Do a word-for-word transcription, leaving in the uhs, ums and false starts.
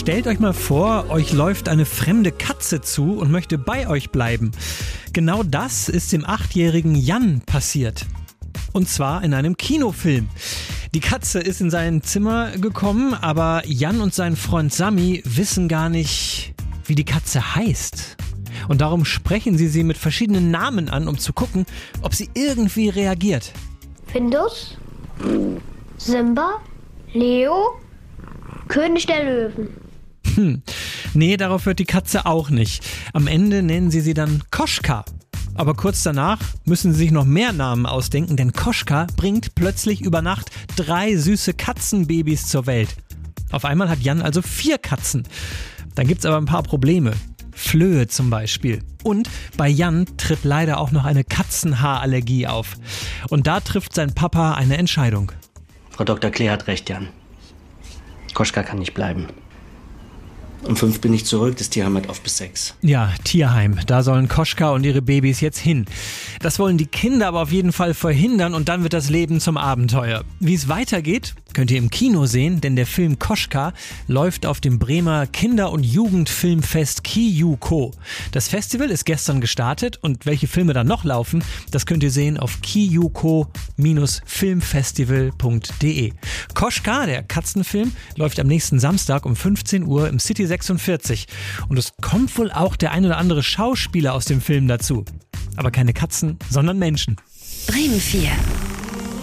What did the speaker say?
Stellt euch mal vor, euch läuft eine fremde Katze zu und möchte bei euch bleiben. Genau das ist dem achtjährigen Jan passiert. Und zwar in einem Kinofilm. Die Katze ist in sein Zimmer gekommen, aber Jan und sein Freund Sami wissen gar nicht, wie die Katze heißt. Und darum sprechen sie sie mit verschiedenen Namen an, um zu gucken, ob sie irgendwie reagiert. Findus, Simba, Leo, König der Löwen. Hm, nee, darauf hört die Katze auch nicht. Am Ende nennen sie sie dann Koschka. Aber kurz danach müssen sie sich noch mehr Namen ausdenken, denn Koschka bringt plötzlich über Nacht drei süße Katzenbabys zur Welt. Auf einmal hat Jan also vier Katzen. Dann gibt's aber ein paar Probleme. Flöhe zum Beispiel. Und bei Jan tritt leider auch noch eine Katzenhaarallergie auf. Und da trifft sein Papa eine Entscheidung. Frau Doktor Klee hat recht, Jan. Koschka kann nicht bleiben. Um fünf bin ich zurück, das Tierheim hat auf bis sechs. Ja, Tierheim. Da sollen Koschka und ihre Babys jetzt hin. Das wollen die Kinder aber auf jeden Fall verhindern und dann wird das Leben zum Abenteuer. Wie es weitergeht, könnt ihr im Kino sehen, denn der Film Koschka läuft auf dem Bremer Kinder- und Jugendfilmfest KiYuKo. Das Festival ist gestern gestartet und welche Filme da noch laufen, das könnt ihr sehen auf kiyuko Filmfestival punkt de. Koschka, der Katzenfilm, läuft am nächsten Samstag um fünfzehn Uhr im City sechsundvierzig. Und es kommt wohl auch der ein oder andere Schauspieler aus dem Film dazu. Aber keine Katzen, sondern Menschen. Bremen vier.